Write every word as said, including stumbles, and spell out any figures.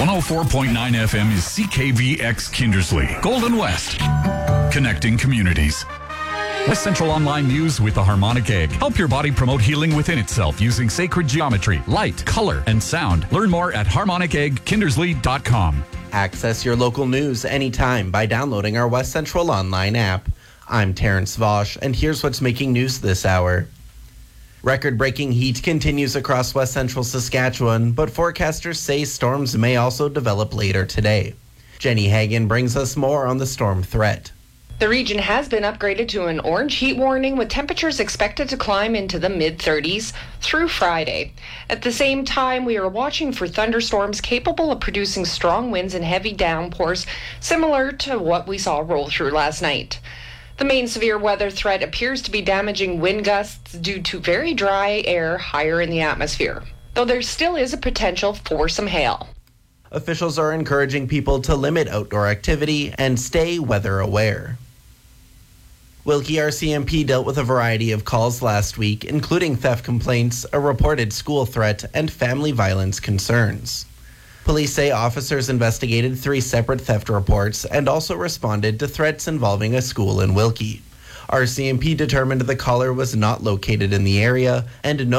one oh four point nine F M is C K V X Kindersley, Golden West, connecting communities. West Central Online News with the Harmonic Egg. Help your body promote healing within itself using sacred geometry, light, color, and sound. Learn more at harmonic egg kindersley dot com. Access your local news anytime by downloading our West Central Online app. I'm Terrence Vosch, and here's what's making news this hour. Record-breaking heat continues across West Central Saskatchewan, but forecasters say storms may also develop later today. Jenny Hagan brings us more on the storm threat. The region has been upgraded to an orange heat warning, with temperatures expected to climb into the mid thirties through Friday. At the same time, we are watching for thunderstorms capable of producing strong winds and heavy downpours, similar to what we saw roll through last night. The main severe weather threat appears to be damaging wind gusts due to very dry air higher in the atmosphere, though there still is a potential for some hail. Officials are encouraging people to limit outdoor activity and stay weather aware. Wilkie R C M P dealt with a variety of calls last week, including theft complaints, a reported school threat, and family violence concerns. Police say officers investigated three separate theft reports and also responded to threats involving a school in Wilkie. R C M P determined the caller was not located in the area and no